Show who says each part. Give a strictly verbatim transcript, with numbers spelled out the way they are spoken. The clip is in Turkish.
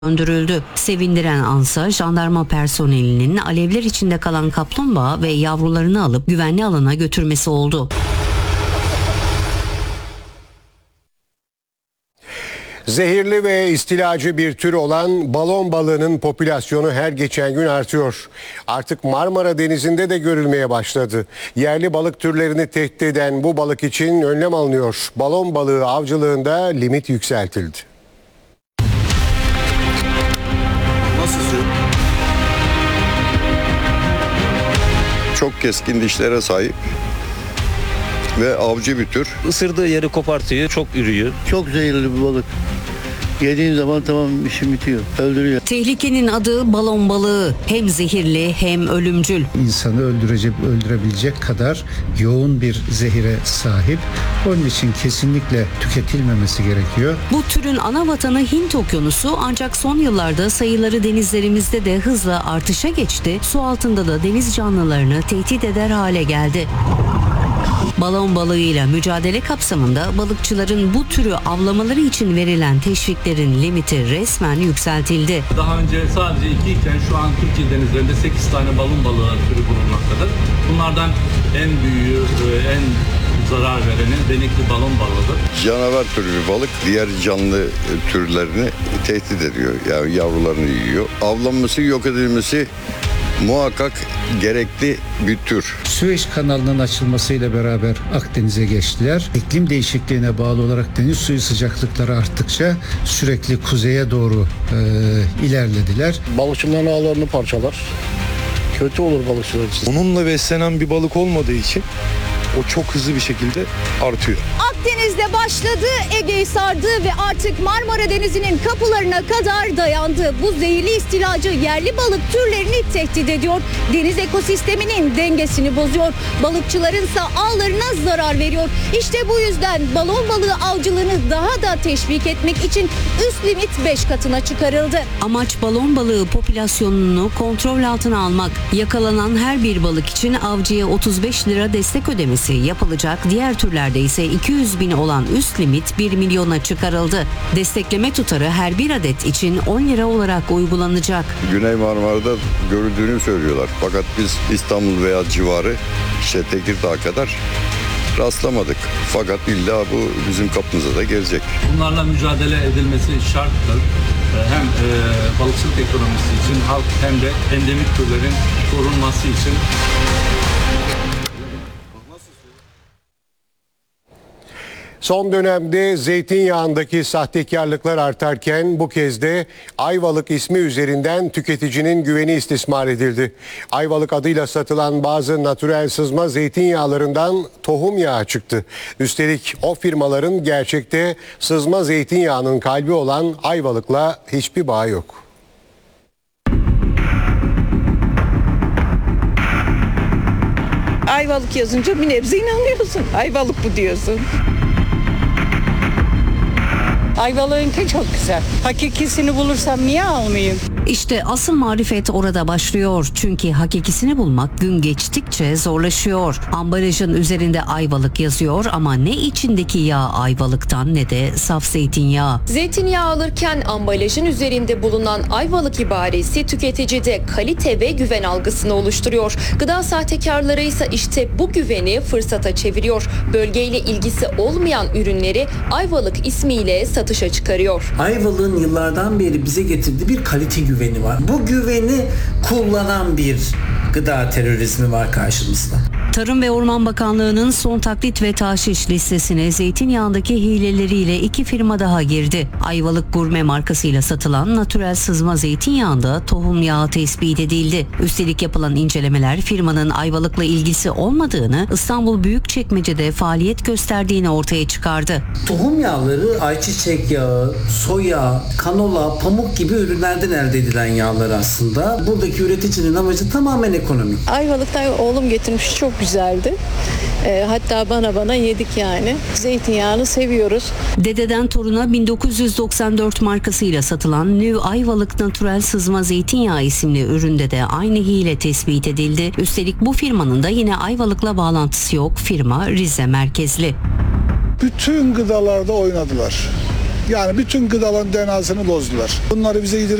Speaker 1: Öldürüldü. Sevindiren ansa jandarma personelinin alevler içinde kalan kaplumbağa ve yavrularını alıp güvenli alana götürmesi oldu.
Speaker 2: Zehirli ve istilacı bir tür olan balon balığının popülasyonu her geçen gün artıyor. Artık Marmara Denizi'nde de görülmeye başladı. Yerli balık türlerini tehdit eden bu balık için önlem alınıyor. Balon balığı avcılığında limit yükseltildi.
Speaker 3: Çok keskin dişlere sahip ve avcı bir tür.
Speaker 4: Isırdığı yeri kopartıyor, çok ürüyor.
Speaker 5: Çok zehirli bir balık. Yediğin zaman tamam işim bitiyor. Öldürüyor.
Speaker 1: Tehlikenin adı balon balığı. Hem zehirli hem ölümcül.
Speaker 6: İnsanı öldürecek, öldürebilecek kadar yoğun bir zehire sahip. Onun için kesinlikle tüketilmemesi gerekiyor.
Speaker 1: Bu türün ana vatanı Hint Okyanusu, ancak son yıllarda sayıları denizlerimizde de hızla artışa geçti. Su altında da deniz canlılarını tehdit eder hale geldi. Balon balığıyla mücadele kapsamında balıkçıların bu türü avlamaları için verilen teşviklerin limiti resmen yükseltildi.
Speaker 7: Daha önce sadece iki iken şu an Türkiye denizlerinde sekiz tane balon balığı türü bulunmaktadır. Bunlardan en büyüğü, en zarar vereni benekli balon balığıdır.
Speaker 3: Canavar türü bir balık diğer canlı türlerini tehdit ediyor. Yani yavrularını yiyor. Avlanması, yok edilmesi muhakkak gerekli bir tür.
Speaker 6: Süveyş kanalının açılmasıyla beraber Akdeniz'e geçtiler. İklim değişikliğine bağlı olarak deniz suyu sıcaklıkları arttıkça sürekli kuzeye doğru e, ilerlediler.
Speaker 5: Balıkçıların ağlarını parçalar. Kötü olur balıkçılar için.
Speaker 8: Onunla beslenen bir balık olmadığı için o çok hızlı bir şekilde artıyor.
Speaker 9: Akdeniz'de başladı, Ege'yi sardı ve artık Marmara Denizi'nin kapılarına kadar dayandı. Bu zehirli istilacı yerli balık türlerini tehdit ediyor. Deniz ekosisteminin dengesini bozuyor. Balıkçılarınsa ağlarına zarar veriyor. İşte bu yüzden balon balığı avcılığını daha da teşvik etmek için üst limit beş katına çıkarıldı.
Speaker 1: Amaç balon balığı popülasyonunu kontrol altına almak. Yakalanan her bir balık için avcıya otuz beş lira destek ödemesi yapılacak. Diğer türlerde ise iki yüz bin olan üst limit bir milyona çıkarıldı. Destekleme tutarı her bir adet için on lira olarak uygulanacak.
Speaker 3: Güney Marmara'da görüldüğünü söylüyorlar. Fakat biz İstanbul veya civarı işte Tekirdağ kadar rastlamadık. Fakat illa bu bizim kapımıza da gelecek.
Speaker 7: Bunlarla mücadele edilmesi şarttır. Hem e, balıkçılık ekonomisi için halk hem de endemik türlerin korunması için.
Speaker 2: Son dönemde zeytinyağındaki sahtekarlıklar artarken bu kez de Ayvalık ismi üzerinden tüketicinin güveni istismar edildi. Ayvalık adıyla satılan bazı natürel sızma zeytinyağlarından tohum yağı çıktı. Üstelik o firmaların gerçekte sızma zeytinyağının kalbi olan Ayvalık'la hiçbir bağı yok.
Speaker 10: Ayvalık yazınca bir nebze inanıyorsun. Ayvalık bu diyorsun. Ayvalık'ınki çok güzel. Hakikisini bulursam niye almayayım?
Speaker 1: İşte asıl marifet orada başlıyor. Çünkü hakikisini bulmak gün geçtikçe zorlaşıyor. Ambalajın üzerinde Ayvalık yazıyor ama ne içindeki yağ Ayvalık'tan ne de saf zeytinyağı.
Speaker 11: Zeytinyağı alırken ambalajın üzerinde bulunan Ayvalık ibaresi tüketicide kalite ve güven algısını oluşturuyor. Gıda sahtekarları ise işte bu güveni fırsata çeviriyor. Bölgeyle ilgisi olmayan ürünleri Ayvalık ismiyle satışa çıkarıyor.
Speaker 12: Ayvalık'ın yıllardan beri bize getirdiği bir kalite güveni var. Bu güveni kullanan bir gıda terörizmi var karşımızda.
Speaker 1: Tarım ve Orman Bakanlığı'nın son taklit ve tahşiş listesine zeytinyağındaki hileleriyle iki firma daha girdi. Ayvalık Gurme markasıyla satılan natürel sızma zeytinyağında tohum yağı tespit edildi. Üstelik yapılan incelemeler firmanın Ayvalık'la ilgisi olmadığını, İstanbul Büyükçekmece'de faaliyet gösterdiğini ortaya çıkardı.
Speaker 12: Tohum yağları ayçiçek yağı, soya, kanola, pamuk gibi ürünlerden elde edilen yağlar aslında. Buradaki üreticinin amacı tamamen ekonomik.
Speaker 10: Ayvalık'tan oğlum getirmiş, çok güzeldi. E, hatta bana bana yedik yani. Zeytinyağını seviyoruz.
Speaker 1: Dededen toruna bin dokuz yüz doksan dört markasıyla satılan New Ayvalık Natürel Sızma Zeytinyağı isimli üründe de aynı hile tespit edildi. Üstelik bu firmanın da yine Ayvalık'la bağlantısı yok. Firma Rize merkezli.
Speaker 13: Bütün gıdalarda oynadılar. Yani bütün gıdaların D N A'sını bozdular. Bunları bize